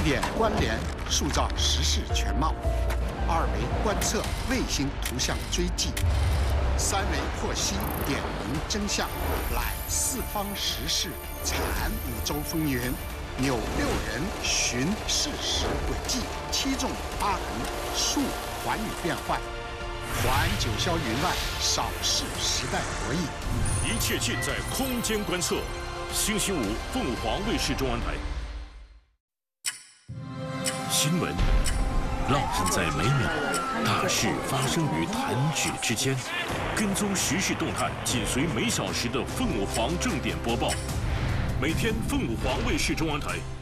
点关联，塑造时事全貌；2维观测卫星图像追迹；3维获悉点明真相，览四方时事，阐五洲风云，纽6人寻事实轨迹，7纵8横述寰宇变幻，还九霄云外，扫视时代博弈。 一切尽在空间观测。星期五，凤凰卫视中文台。新闻浪漫在每秒，大事发生于弹指之间。跟踪时事动态，紧随每小时的凤凰正点播报。每天凤凰卫视中文台